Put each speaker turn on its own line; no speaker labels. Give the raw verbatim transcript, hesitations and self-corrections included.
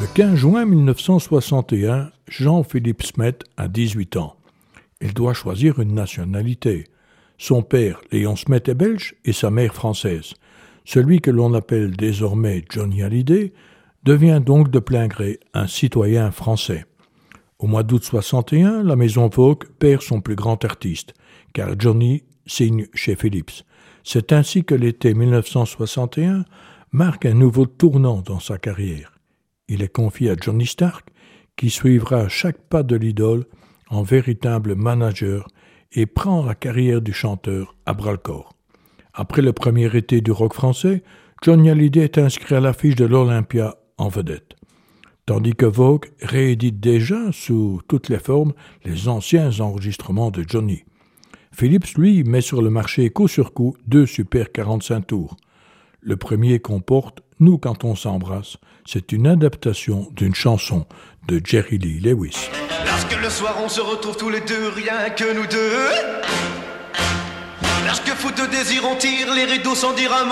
quinze juin mille neuf cent soixante et un, Jean-Philippe Smet a dix-huit ans. Il doit choisir une nationalité. Son père, Léon Smet, est belge et sa mère française. Celui que l'on appelle désormais Johnny Hallyday devient donc de plein gré un citoyen français. Au mois d'août soixante et un, la maison Vogue perd son plus grand artiste, car Johnny signe chez Philips. C'est ainsi que l'été mille neuf cent soixante et un marque un nouveau tournant dans sa carrière. Il est confié à Johnny Stark, qui suivra chaque pas de l'idole en véritable manager et prend la carrière du chanteur à bras-le-corps. Après le premier été du rock français, Johnny Hallyday est inscrit à l'affiche de l'Olympia en vedette. Tandis que Vogue réédite déjà sous toutes les formes les anciens enregistrements de Johnny. Philips, lui, met sur le marché coup sur coup deux super quarante-cinq tours. Le premier comporte « Nous quand on s'embrasse ». C'est une adaptation d'une chanson de Jerry Lee Lewis.
Lorsque le soir on se retrouve tous les deux, rien que nous deux. Lorsque fou de désir on tire les rideaux sans dire un mot.